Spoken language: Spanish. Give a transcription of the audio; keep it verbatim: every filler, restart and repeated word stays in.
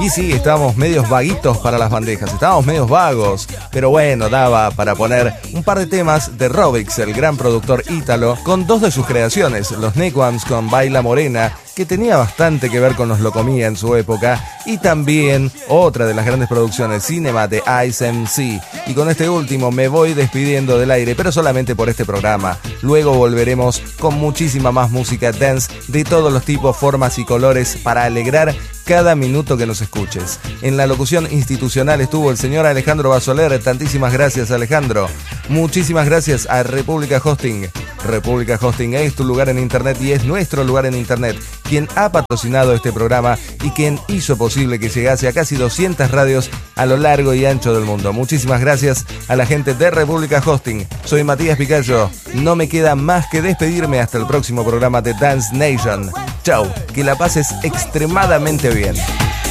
Y sí, estábamos medios vaguitos para las bandejas, estábamos medios vagos, pero bueno, daba para poner un par de temas de Robix, el gran productor ítalo, con dos de sus creaciones, los Nequams con Baila Morena, que tenía bastante que ver con los Locomía en su época, y también otra de las grandes producciones, Cinema de Ice M C. Y con este último me voy despidiendo del aire, pero solamente por este programa. Luego volveremos con muchísima más música dance de todos los tipos, formas y colores para alegrar cada minuto que nos escuches. En la locución institucional estuvo el señor Alejandro Basoler. Tantísimas gracias, Alejandro. Muchísimas gracias a República Hosting. República Hosting es tu lugar en internet y es nuestro lugar en internet, quien ha patrocinado este programa y quien hizo posible que llegase a casi doscientas radios a lo largo y ancho del mundo. Muchísimas gracias a la gente de República Hosting. Soy Matías Picayo. No me queda más que despedirme hasta el próximo programa de Dance Nation. Chau, que la pases extremadamente bien.